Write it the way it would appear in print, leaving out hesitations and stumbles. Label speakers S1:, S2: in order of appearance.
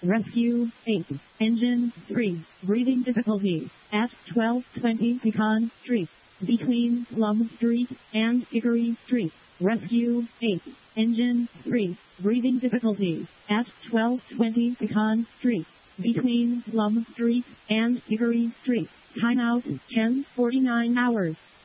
S1: Rescue 8. Engine 3. Breathing difficulties at 1220 Pecan Street, between Plum Street and Hickory Street. Rescue 8. Engine 3. Breathing difficulties at 1220 Pecan Street, between Plum Street and Hickory Street. Timeout 10:49 hours.